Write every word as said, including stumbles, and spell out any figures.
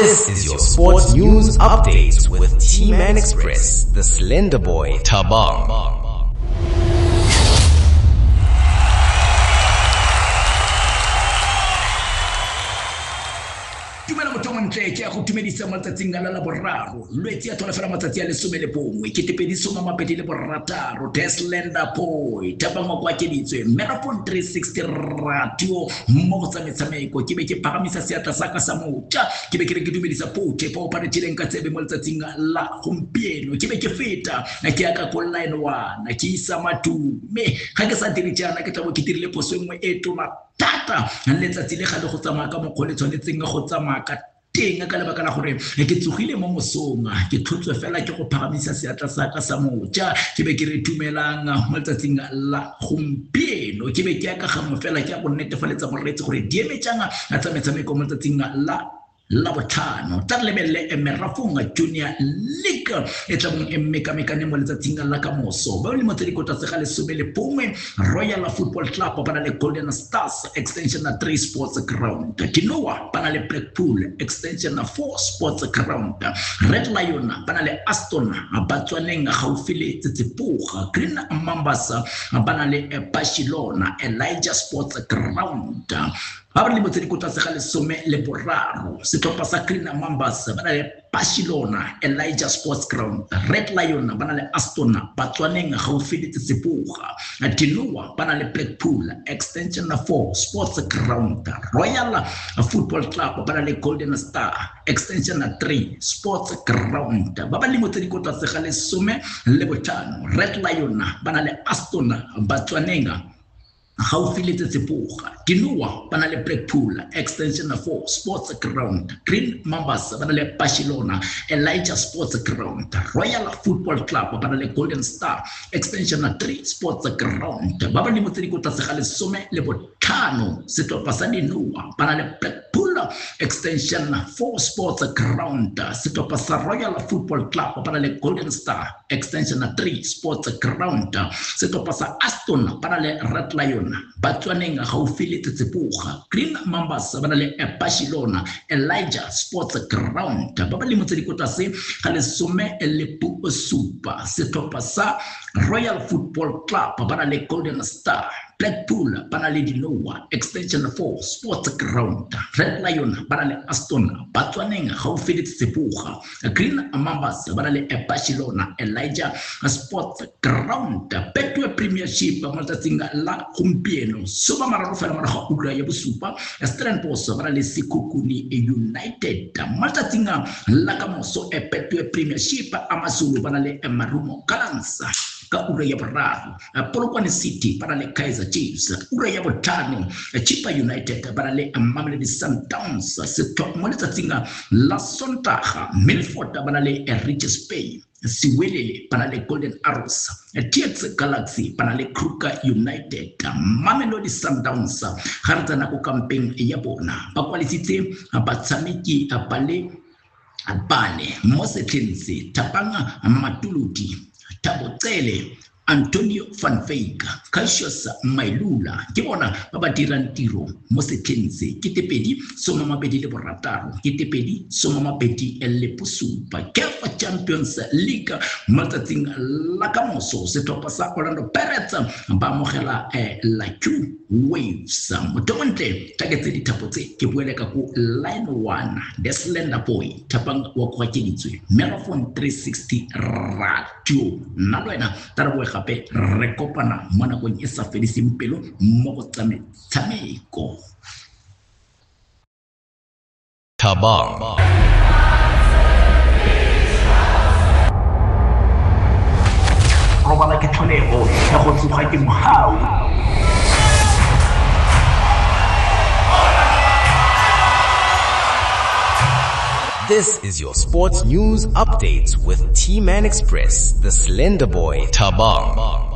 This is your sports news updates with T-Man Express, the Slender Boy, Thabang. Ke ya go tumedisa matsatsing a la boraro lwetse ya thola fela matsatsi a le some le bongwe ke tepedi soma mapedi le borataro the Slender Boy Thabang kwa ke ditswe Marathon three sixty radio mo go tsametshameko ke be ke pagamisa seatla sa ka sa motja ke be ke re ke dumedisa pote pa o paretšileng ka tsebe mo letsatsing la gompieno ke be ke feta ke ya ka go line one ke isa matume ga ke sa dire jana ke tla bo ke dirile poso engwe e tona tata letsatsi le ga le go tsamaya ka mokgole tshwanetseng go tsamaya ka teng ka lebaka la gore ke tsogile mo mosong ke tlhotswe fela ke go phagamisa seatla sa ka sa motja ke be ke re tumelang mo letsatsing la gompieno ke be ke ya ka gamo fela ke ya go netefaletsa moretsi gore di emetsanga a tsametshameko mo letsatsing la la botlhano tla lebelle Marathon Junior League e tla bong emmekamekane mo letsatsing la ka moso ba le motse dikota se ga le some le bongwe Royal Football Club ba na le Golden Stars extension na three sports ground Kinoa ba na le Blackpool extension na four sports ground Red Lion ba na le Aston ba tswaneng gaufi le Tsitsipoga Green Mambas ba na le Barcelona Elijah Sports Ground ba re le motse dikota se ga le some le boraro setlhopha sa Green Mambas ba na le Barcelona Elijah Sports Ground Red Lion ba na le Aston ba tswaneng gaufi le Tsitsipoga Kinoa ba na le Blackpool extension na four sports ground Royal Football Club ba na le Golden Star extension na three sports ground ba ba le motse dikota se ga le some le botlhano Red Lion ba na le Aston ba tswaneng gaufi le Tsitsipoga Kinoa ba na le Blackpool extension na four sports ground Green Mambas ba na le Barcelona Elijah Sports Ground Royal Football Club ba na le Golden Star extension na three sports ground ba ba le motse dikota se ga le some le botlhano setlhopha sa Kinoa ba na le Blackpool extension na four sports ground setlhopha sa Royal Football Club ba na le Golden Star extension na three sports ground setlhopha sa Aston ba na le Red Lion ba tswaneng gaufi le Tsitsipoga Green Mambas ba na le Barcelona Elijah Sports Ground ba ba le motse dikota se ga le some le super setlhopha sa Royal Football Club ba na le Golden Star Blackpool ba na le Kinoa extension four sports ground Red Lion ba na le Aston ba tswaneng gaufi le Tsitsipoga Green Mambas ba na le Barcelona Elijah Sports Ground Betway Premiership mo letsatsing la gompieno soba mararo fela morago ga ura ya bosupa Stellenbosch ba na le Sekhukhune United mo letsatsing la ka moso Betway Premiership a Masulu ba na le Marumo Gallants ka ura ya boraro Polokwane City ba na le Kaizer Chiefs ura ya botlhano Chippa United ba na le Mamelodi Sundowns setho mo letsatsing la Sontaga Milford ba na le Richards Bay Siwelele ba na le Golden Arrows T X Galaxy ba na le Kruger United Mamelodi Sundowns ga re tsena go campaign ya bona ba kwalisitse batshameki ba le bane mo setlhense Thabang Matuludi Tabotsele Antonio Van Wyk Cassius Mailula ke bona ba ba dirang tiro mo setlhense ke tepedi soma mabedi le borataro ke tepedi soma mabedi le bosupa ke fa Champions League matsatsing la ka moso setlhopha sa Orlando Pirates ba mogela la Q Waves motontle taketse ditapotse ke buele ka go line one the Slender Boy Thabang wa kwa ke ditswe Marathon three sixty radio nna lwena tarabo gape re kopana mo nakong e sa fediseng pelo mo go tsametshameko Thabang robala ke tlholego ya go tsoga ke mohau This is your sports news updates with T-Man Express, the Slender Boy, Thabang.